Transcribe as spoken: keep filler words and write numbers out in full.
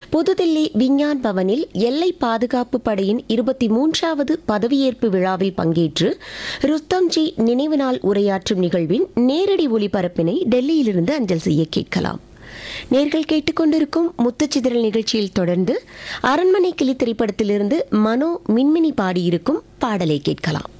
புதுதில்லி விஞ்ஞான் பவனில் எல்லை பாதுகாப்பு படையின் இருபத்தி மூன்றாவது பதவியேற்பு விழாவில் பங்கேற்று ருஸ்தம்ஜி நினைவு நாள் உரையாற்றும் நிகழ்வின் நேரடி ஒளிபரப்பினை டெல்லியிலிருந்து அஞ்சல் செய்ய கேட்கலாம். நேர்கள் கேட்டுக்கொண்டிருக்கும் முத்துச்சிதறல் நிகழ்ச்சியில் தொடர்ந்து அரண்மனை கிளி திரைப்படத்திலிருந்து மனோ மின்மினி பாடியிருக்கும் பாடலை கேட்கலாம்.